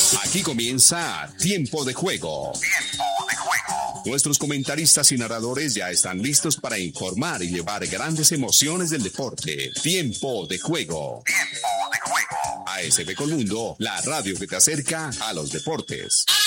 Aquí comienza Tiempo de Juego. Nuestros comentaristas y narradores ya están listos para informar y llevar grandes emociones del deporte. Tiempo de Juego. ASB Colmundo, la radio que te acerca a los deportes.